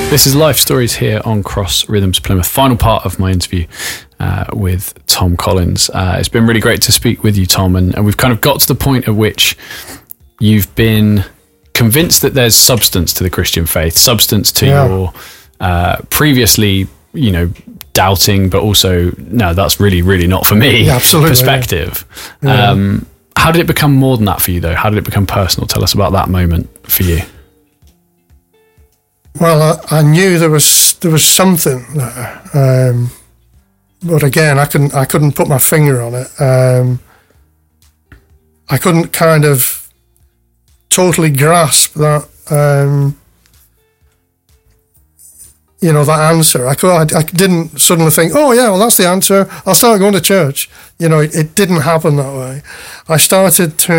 This is Life Stories here on Cross Rhythms Plymouth. Final part of my interview with Tom Collins. It's been really great to speak with you, Tom, and we've kind of got to the point at which you've been convinced that there's substance to the Christian faith, substance to your previously, doubting, but also, no, that's really, really not for me perspective. Yeah. How did it become more than that for you, though? How did it become personal? Tell us about that moment for you. Well, I knew there was something there, but again, I couldn't put my finger on it. I couldn't kind of totally grasp that, that answer. I didn't suddenly think, oh yeah, well that's the answer, I'll start going to church. It didn't happen that way. I started to